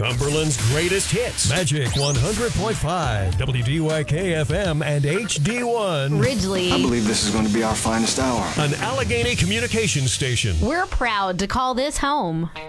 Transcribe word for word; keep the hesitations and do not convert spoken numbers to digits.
Cumberland's greatest hits. Magic one hundred point five, W D Y K F M and H D one. Ridgely. I believe this is going to be our finest hour. An Allegheny communications station. We're proud to call this home.